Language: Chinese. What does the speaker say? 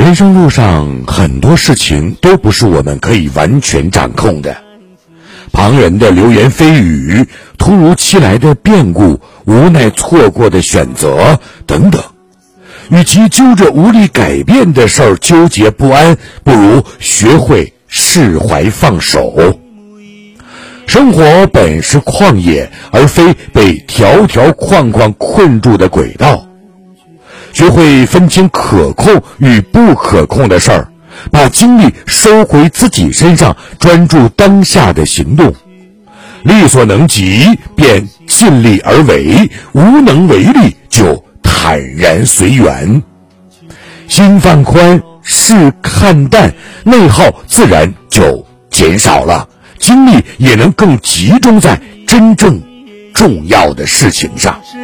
人生路上很多事情都不是我们可以完全掌控的，旁人的流言蜚语，突如其来的变故，无奈错过的选择等等，与其揪着无力改变的事儿纠结不安，不如学会释怀放手。生活本是旷野，而非被条条框框困住的轨道。学会分清可控与不可控的事儿，把精力收回自己身上，专注当下的行动。力所能及便尽力而为，无能为力就坦然随缘。心放宽，事看淡，内耗自然就减少了，精力也能更集中在真正重要的事情上。